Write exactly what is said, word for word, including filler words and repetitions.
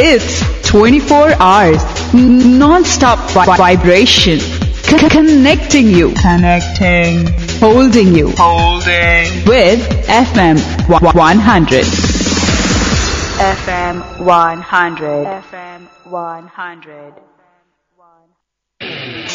It's twenty-four hours non-stop vi- vibration. C- connecting you. Connecting. Holding you. Holding. With F M one hundred. F M one hundred. F M one hundred.